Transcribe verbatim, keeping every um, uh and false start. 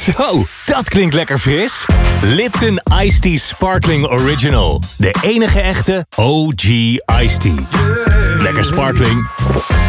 Zo, dat klinkt lekker fris. Lipton Iced Tea Sparkling Original. De enige echte O G Iced Tea. Lekker sparkling.